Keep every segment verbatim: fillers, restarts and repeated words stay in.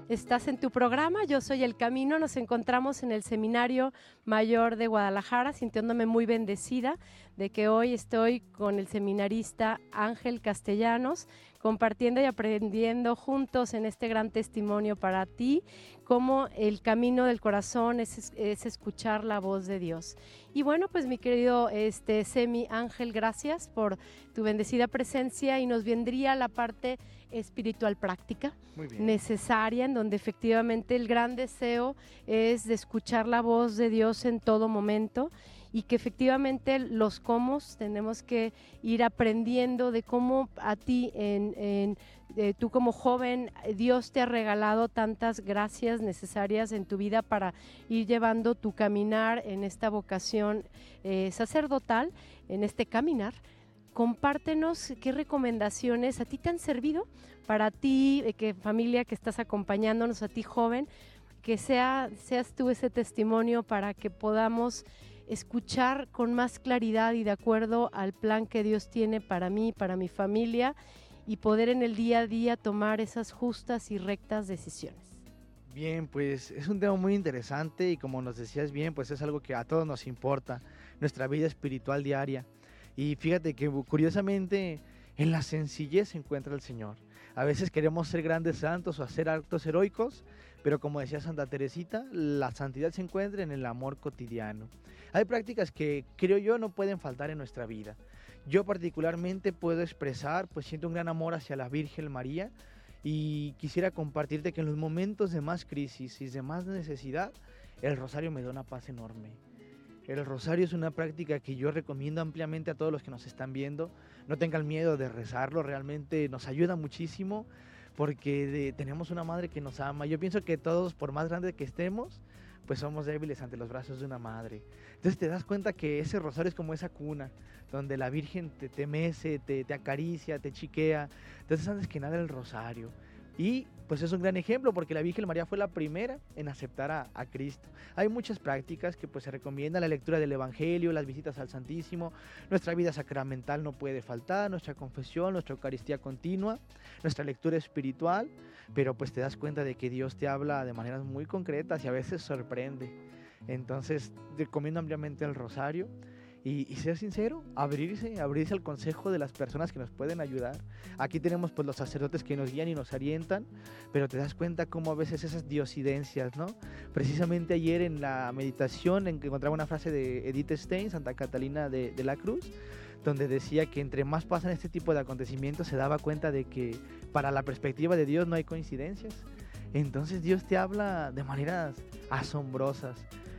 Estás en tu programa, yo soy El Camino, nos encontramos en el Seminario Mayor de Guadalajara, sintiéndome muy bendecida de que hoy estoy con el seminarista Ángel Castellanos, compartiendo y aprendiendo juntos en este gran testimonio para ti, cómo el camino del corazón es, es escuchar la voz de Dios. Y bueno, pues mi querido este, Semi Ángel, gracias por tu bendecida presencia y nos vendría la parte espiritual práctica necesaria, en donde efectivamente el gran deseo es de escuchar la voz de Dios en todo momento y que efectivamente los cómo tenemos que ir aprendiendo de cómo a ti, en, en, eh, tú como joven, Dios te ha regalado tantas gracias necesarias en tu vida para ir llevando tu caminar en esta vocación eh, sacerdotal, en este caminar. Compártenos qué recomendaciones a ti te han servido, para ti, eh, que familia que estás acompañándonos, a ti joven, que sea, seas tú ese testimonio para que podamos escuchar con más claridad y de acuerdo al plan que Dios tiene para mí, para mi familia, y poder en el día a día tomar esas justas y rectas decisiones. Bien, pues es un tema muy interesante y como nos decías bien, pues es algo que a todos nos importa, nuestra vida espiritual diaria. Y fíjate que curiosamente en la sencillez se encuentra el Señor. A veces queremos ser grandes santos o hacer actos heroicos, pero como decía Santa Teresita, la santidad se encuentra en el amor cotidiano. Hay prácticas que creo yo no pueden faltar en nuestra vida. Yo particularmente puedo expresar, pues siento un gran amor hacia la Virgen María y quisiera compartirte que en los momentos de más crisis y de más necesidad, el rosario me da una paz enorme. El rosario es una práctica que yo recomiendo ampliamente a todos los que nos están viendo. No tengan miedo de rezarlo, realmente nos ayuda muchísimo porque de, tenemos una madre que nos ama. Yo pienso que todos, por más grandes que estemos, pues somos débiles ante los brazos de una madre. Entonces te das cuenta que ese rosario es como esa cuna, donde la Virgen te, te mece, te, te acaricia, te chiquea. Entonces antes que nada el rosario. Y pues es un gran ejemplo porque la Virgen María fue la primera en aceptar a, a Cristo. Hay muchas prácticas que pues se recomiendan, la lectura del Evangelio, las visitas al Santísimo, nuestra vida sacramental no puede faltar, nuestra confesión, nuestra Eucaristía continua, nuestra lectura espiritual, pero pues te das cuenta de que Dios te habla de maneras muy concretas y a veces sorprende. Entonces recomiendo ampliamente el rosario. Y, y ser sincero, abrirse, abrirse al consejo de las personas que nos pueden ayudar. Aquí tenemos pues los sacerdotes que nos guían y nos orientan, pero te das cuenta cómo a veces esas diosidencias, ¿no? Precisamente ayer en la meditación encontraba una frase de Edith Stein, Santa Catalina de, de la Cruz, donde decía que entre más pasan este tipo de acontecimientos se daba cuenta de que para la perspectiva de Dios no hay coincidencias. Entonces Dios te habla de maneras asombrosas.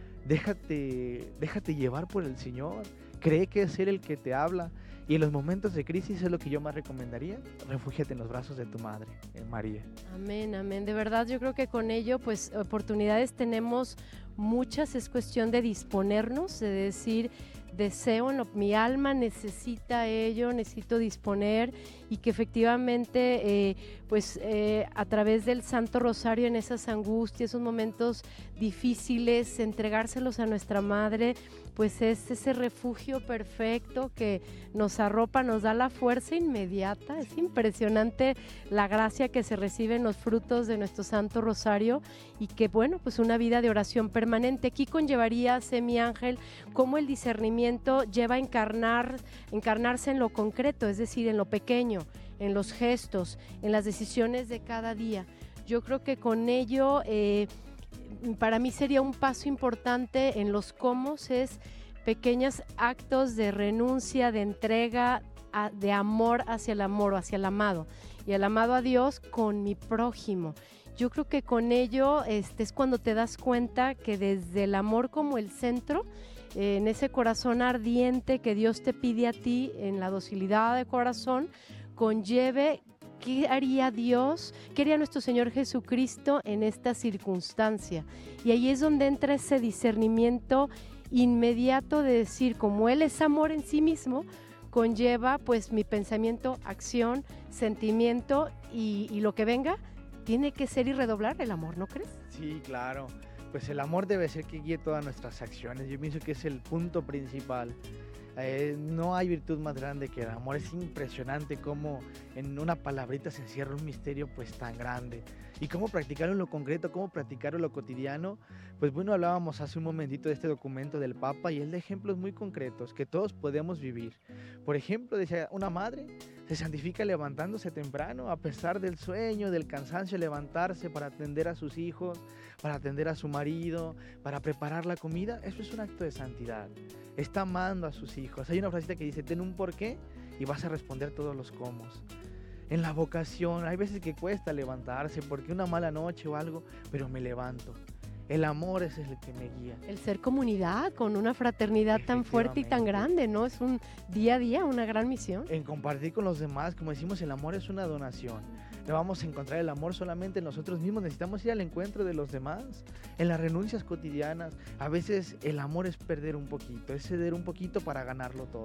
Déjate, déjate llevar por el Señor, cree que es Él el que te habla y en los momentos de crisis es lo que yo más recomendaría, refúgiate en los brazos de tu madre, en María. Amén, amén, de verdad yo creo que con ello pues oportunidades tenemos muchas, es cuestión de disponernos, de decir deseo, en lo, mi alma necesita ello, necesito disponer y que efectivamente eh, pues eh, a través del Santo Rosario en esas angustias, esos momentos difíciles, entregárselos a nuestra Madre, pues es ese refugio perfecto que nos arropa, nos da la fuerza inmediata. Es impresionante la gracia que se recibe en los frutos de nuestro Santo Rosario y que bueno, pues una vida de oración permanente. Aquí conllevaría, Semi Ángel, cómo el discernimiento lleva a encarnar, encarnarse en lo concreto, es decir, en lo pequeño, en los gestos, en las decisiones de cada día. Yo creo que con ello eh, para mí sería un paso importante en los cómo, es pequeños actos de renuncia, de entrega, a, de amor hacia el amor o hacia el amado y el amado a Dios con mi prójimo. Yo creo que con ello este, es cuando te das cuenta que desde el amor como el centro, eh, en ese corazón ardiente que Dios te pide a ti, en la docilidad de corazón, conlleve qué haría Dios, qué haría nuestro Señor Jesucristo en esta circunstancia. Y ahí es donde entra ese discernimiento inmediato de decir, como Él es amor en sí mismo, conlleva pues mi pensamiento, acción, sentimiento y, y lo que venga, tiene que ser y redoblar el amor, ¿no crees? Sí, claro. Pues el amor debe ser que guíe todas nuestras acciones. Yo pienso que es el punto principal. Eh, no hay virtud más grande que el amor. Es impresionante cómo en una palabrita se encierra un misterio pues tan grande. Y cómo practicarlo en lo concreto, cómo practicarlo en lo cotidiano. Pues bueno, hablábamos hace un momentito de este documento del Papa y él da ejemplos muy concretos que todos podemos vivir. Por ejemplo, decía, una madre se santifica levantándose temprano a pesar del sueño, del cansancio, levantarse para atender a sus hijos, para atender a su marido, para preparar la comida. Eso es un acto de santidad. Está amando a sus hijos. Hay una frasita que dice, ten un porqué y vas a responder todos los cómo. En la vocación, hay veces que cuesta levantarse porque una mala noche o algo, pero me levanto. El amor es el que me guía. El ser comunidad con una fraternidad tan fuerte y tan grande, ¿no? Es un día a día, una gran misión. En compartir con los demás, como decimos, el amor es una donación. No vamos a encontrar el amor solamente en nosotros mismos, necesitamos ir al encuentro de los demás, en las renuncias cotidianas. A veces el amor es perder un poquito, es ceder un poquito para ganarlo todo.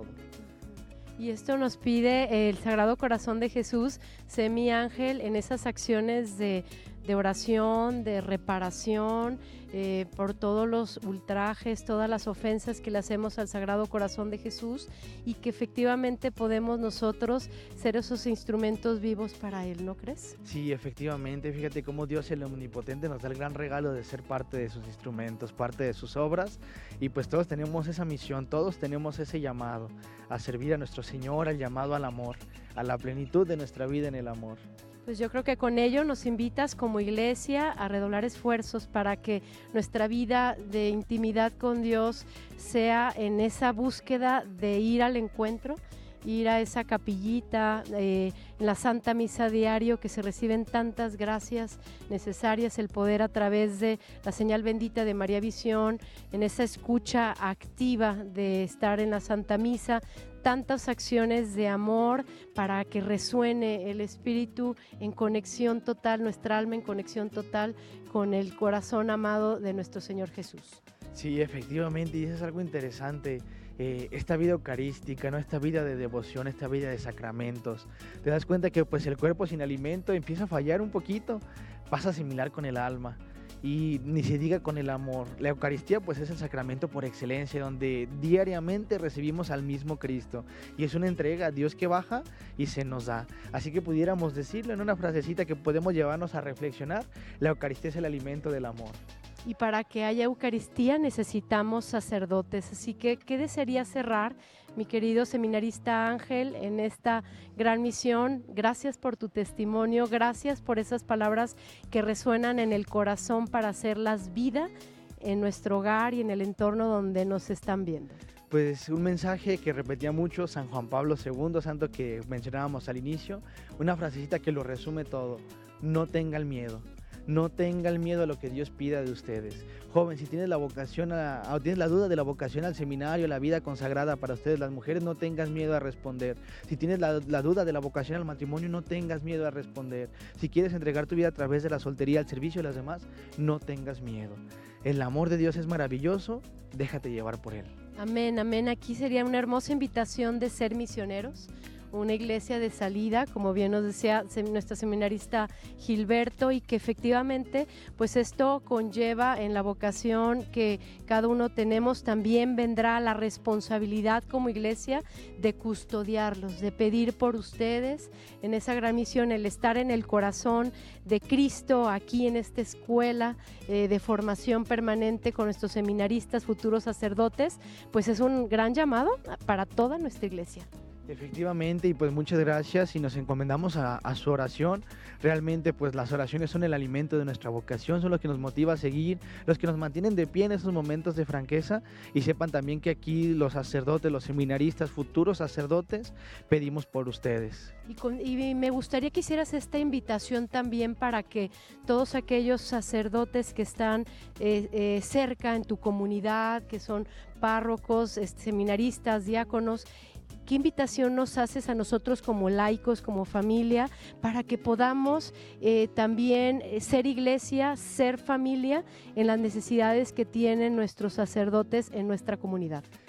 Y esto nos pide el Sagrado Corazón de Jesús, sé mi ángel en esas acciones de, de oración, de reparación, eh, por todos los ultrajes, todas las ofensas que le hacemos al Sagrado Corazón de Jesús y que efectivamente podemos nosotros ser esos instrumentos vivos para Él, ¿no crees? Sí, efectivamente, fíjate cómo Dios el Omnipotente nos da el gran regalo de ser parte de sus instrumentos, parte de sus obras y pues todos tenemos esa misión, todos tenemos ese llamado a servir a nuestro Señor, al llamado al amor, a la plenitud de nuestra vida en el amor. Pues yo creo que con ello nos invitas como iglesia a redoblar esfuerzos para que nuestra vida de intimidad con Dios sea en esa búsqueda de ir al encuentro, ir a esa capillita, eh, en la Santa Misa diario, que se reciben tantas gracias necesarias, el poder a través de la señal bendita de María Visión, en esa escucha activa de estar en la Santa Misa, tantas acciones de amor para que resuene el espíritu en conexión total, nuestra alma en conexión total con el corazón amado de nuestro Señor Jesús. Sí, efectivamente, y eso es algo interesante. Eh, esta vida eucarística, ¿no? Esta vida de devoción, esta vida de sacramentos, te das cuenta que pues el cuerpo sin alimento empieza a fallar un poquito, pasa a asimilar con el alma y ni se diga con el amor. La Eucaristía pues es el sacramento por excelencia donde diariamente recibimos al mismo Cristo y es una entrega a Dios que baja y se nos da. Así que pudiéramos decirlo en una frasecita que podemos llevarnos a reflexionar, la Eucaristía es el alimento del amor. Y para que haya Eucaristía necesitamos sacerdotes. Así que, ¿qué desearía cerrar, mi querido seminarista Ángel, en esta gran misión? Gracias por tu testimonio, gracias por esas palabras que resuenan en el corazón para hacerlas vida en nuestro hogar y en el entorno donde nos están viendo. Pues un mensaje que repetía mucho San Juan Pablo segundo, santo que mencionábamos al inicio, una frasecita que lo resume todo: no tengan miedo. No tengan miedo a lo que Dios pida de ustedes. Joven, si tienes la vocación a, o tienes la duda de la vocación al seminario, a la vida consagrada para ustedes, las mujeres, no tengas miedo a responder. Si tienes la, la duda de la vocación al matrimonio, no tengas miedo a responder. Si quieres entregar tu vida a través de la soltería al servicio de las demás, no tengas miedo. El amor de Dios es maravilloso, déjate llevar por Él. Amén, amén. Aquí sería una hermosa invitación de ser misioneros, una iglesia de salida, como bien nos decía nuestra seminarista Gilberto, y que efectivamente pues esto conlleva en la vocación que cada uno tenemos, también vendrá la responsabilidad como iglesia de custodiarlos, de pedir por ustedes en esa gran misión, el estar en el corazón de Cristo aquí en esta escuela eh, de formación permanente con nuestros seminaristas, futuros sacerdotes, pues es un gran llamado para toda nuestra iglesia. Efectivamente, y pues muchas gracias y nos encomendamos a, a su oración. Realmente pues las oraciones son el alimento de nuestra vocación, son los que nos motiva a seguir, los que nos mantienen de pie en esos momentos de franqueza, y sepan también que aquí los sacerdotes, los seminaristas, futuros sacerdotes, pedimos por ustedes. Y, con, y me gustaría que hicieras esta invitación también para que todos aquellos sacerdotes que están eh, eh, cerca en tu comunidad, que son párrocos, este, seminaristas, diáconos, ¿qué invitación nos haces a nosotros como laicos, como familia, para que podamos eh, también ser iglesia, ser familia en las necesidades que tienen nuestros sacerdotes en nuestra comunidad?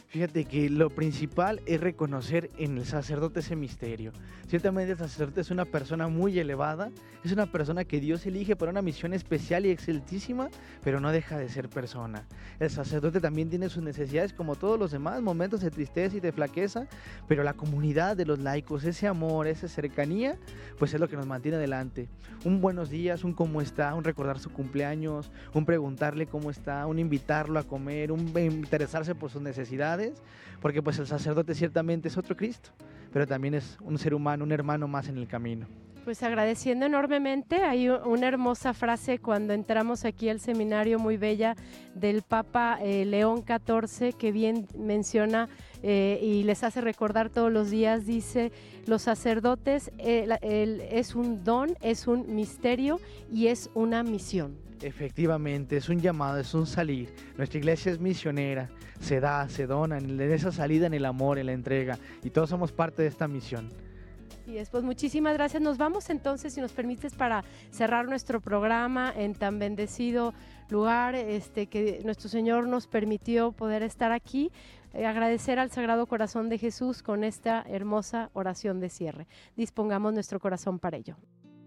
Fíjate que lo principal es reconocer en el sacerdote ese misterio. Ciertamente el sacerdote es una persona muy elevada, es una persona que Dios elige para una misión especial y exceltísima, pero no deja de ser persona. El sacerdote también tiene sus necesidades como todos los demás, momentos de tristeza y de flaqueza, pero la comunidad de los laicos, ese amor, esa cercanía, pues es lo que nos mantiene adelante. Un buenos días, un cómo está, un recordar su cumpleaños, un preguntarle cómo está, un invitarlo a comer, un interesarse por sus necesidades, porque pues el sacerdote ciertamente es otro Cristo, pero también es un ser humano, un hermano más en el camino. Pues agradeciendo enormemente, hay una hermosa frase cuando entramos aquí al seminario, muy bella, del Papa eh, León catorce, que bien menciona eh, y les hace recordar todos los días, dice, los sacerdotes eh, el, es un don, es un misterio y es una misión. Efectivamente, es un llamado, es un salir. Nuestra iglesia es misionera, se da, se dona, en esa salida, en el amor, en la entrega, y todos somos parte de esta misión. Y después, muchísimas gracias. Nos vamos entonces, si nos permites, para cerrar nuestro programa en tan bendecido lugar este, que nuestro Señor nos permitió poder estar aquí. Eh, agradecer al Sagrado Corazón de Jesús con esta hermosa oración de cierre. Dispongamos nuestro corazón para ello.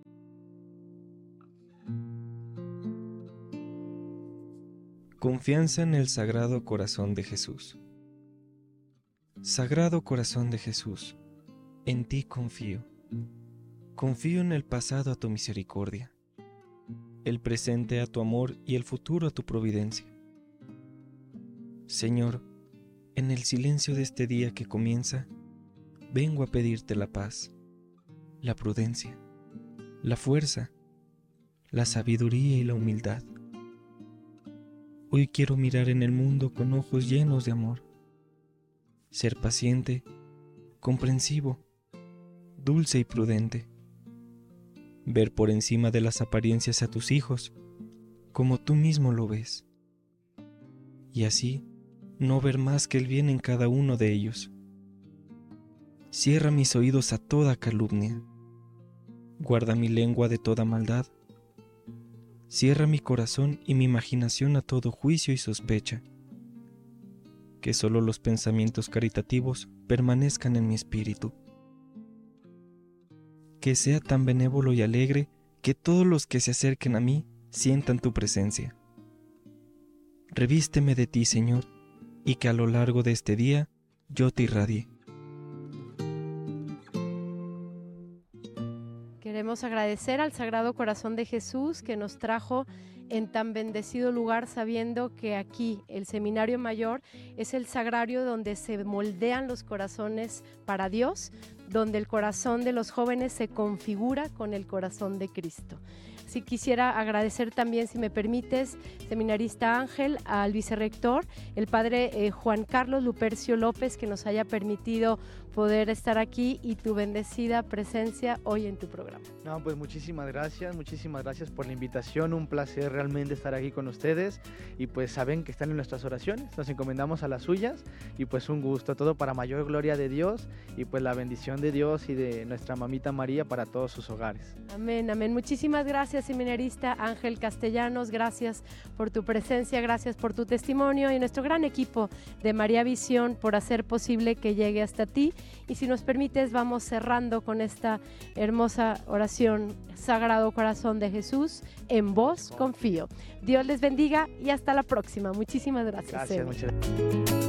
Confianza en el Sagrado Corazón de Jesús. Sagrado Corazón de Jesús, en ti confío. Confío en el pasado a tu misericordia, el presente a tu amor y el futuro a tu providencia. Señor, en el silencio de este día que comienza, vengo a pedirte la paz, la prudencia, la fuerza, la sabiduría y la humildad. Hoy quiero mirar en el mundo con ojos llenos de amor, ser paciente, comprensivo, dulce y prudente, ver por encima de las apariencias a tus hijos, como tú mismo lo ves, y así no ver más que el bien en cada uno de ellos. Cierra mis oídos a toda calumnia, guarda mi lengua de toda maldad, cierra mi corazón y mi imaginación a todo juicio y sospecha, que solo los pensamientos caritativos permanezcan en mi espíritu. Que sea tan benévolo y alegre que todos los que se acerquen a mí sientan tu presencia. Revísteme de ti, Señor, y que a lo largo de este día yo te irradie. Queremos agradecer al Sagrado Corazón de Jesús que nos trajo en tan bendecido lugar, sabiendo que aquí el Seminario Mayor es el sagrario donde se moldean los corazones para Dios, donde el corazón de los jóvenes se configura con el corazón de Cristo. Sí, quisiera agradecer también, si me permites, seminarista Ángel, al vicerrector, el padre eh, Juan Carlos Lupercio López, que nos haya permitido poder estar aquí y tu bendecida presencia hoy en tu programa. No, pues muchísimas gracias, muchísimas gracias por la invitación, un placer realmente estar aquí con ustedes y pues saben que están en nuestras oraciones, nos encomendamos a las suyas y pues un gusto, todo para mayor gloria de Dios y pues la bendición de Dios y de nuestra mamita María para todos sus hogares. Amén, amén. Muchísimas gracias, seminarista Ángel Castellanos, gracias por tu presencia, gracias por tu testimonio y nuestro gran equipo de María Visión por hacer posible que llegue hasta ti. Y si nos permites, vamos cerrando con esta hermosa oración. Sagrado Corazón de Jesús, en vos confío. Dios les bendiga y hasta la próxima. Muchísimas gracias. Gracias, muchas gracias.